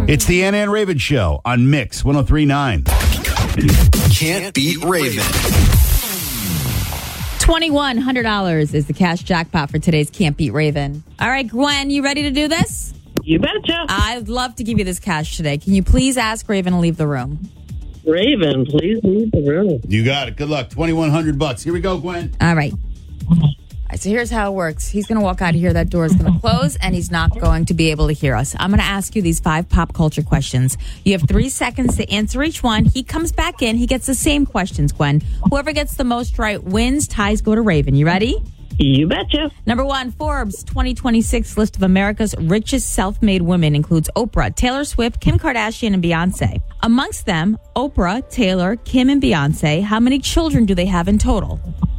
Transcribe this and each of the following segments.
It's the Ann and Raven Show on Mix 103.9. Can't beat Raven. $2,100 is the cash jackpot for today's Can't Beat Raven. All right, Gwen, you ready to do this? You betcha. I'd love to give you this cash today. Can you please ask Raven to leave the room? Raven, please leave the room. You got it. Good luck. $2,100. Here we go, Gwen. All right. So here's how it works. He's going to walk out of here. That door is going to close, and he's not going to be able to hear us. I'm going to ask you these 5 pop culture questions. You have 3 seconds to answer each one. He comes back in. He gets the same questions, Gwen. Whoever gets the most right wins. Ties go to Raven. You ready? You betcha. Number 1, Forbes 2026 list of America's richest self-made women includes Oprah, Taylor Swift, Kim Kardashian, and Beyonce. Amongst them, Oprah, Taylor, Kim, and Beyonce, how many children do they have in total?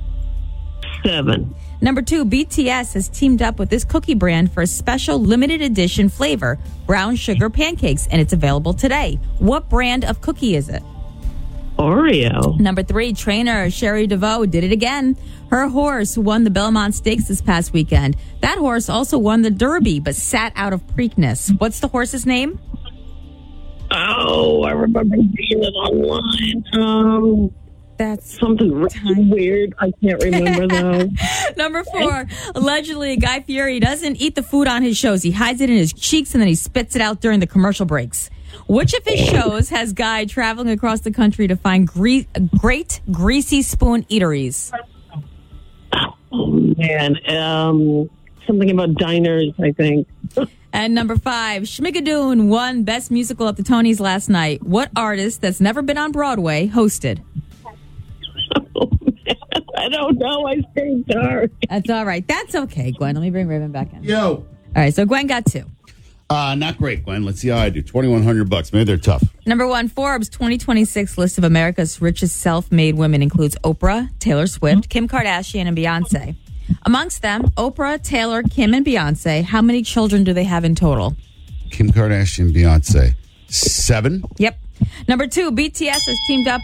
7. Number 2, BTS has teamed up with this cookie brand for a special limited edition flavor, brown sugar pancakes, and it's available today. What brand of cookie is it? Oreo. Number 3, trainer Sherry DeVoe did it again. Her horse won the Belmont Stakes this past weekend. That horse also won the Derby, but sat out of Preakness. What's the horse's name? Oh, I remember seeing it online. That's Something really weird. I can't remember, though. Number 4, allegedly Guy Fieri doesn't eat the food on his shows. He hides it in his cheeks and then he spits it out during the commercial breaks. Which of his shows has Guy traveling across the country to find great greasy spoon eateries? Oh, man. Something about diners, I think. And number 5, Schmigadoon won Best Musical at the Tonys last night. What artist that's never been on Broadway hosted? Oh, man. I don't know. I stayed dark. That's all right. That's okay, Gwen. Let me bring Raven back in. Yo. All right, so Gwen got 2. Not great, Gwen. Let's see how I do. $2,100. Maybe they're tough. Number 1, Forbes 2026 list of America's richest self-made women includes Oprah, Taylor Swift, Kim Kardashian, and Beyonce. Amongst them, Oprah, Taylor, Kim, and Beyonce, how many children do they have in total? Kim Kardashian, Beyonce. 7. Yep. Number 2, BTS has teamed up